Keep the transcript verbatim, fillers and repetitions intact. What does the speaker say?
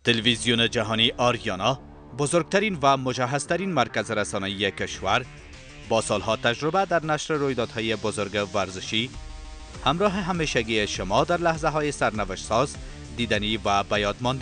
تلویزیون جهانی آریانا، بزرگترین و مجهزترین مرکز رسانه‌ای کشور، با سالها تجربه در نشر رویدادهای بزرگ ورزشی، همراه همیشگی شما در لحظه‌های سرنوشت‌ساز، دیدنی و به یاد مانده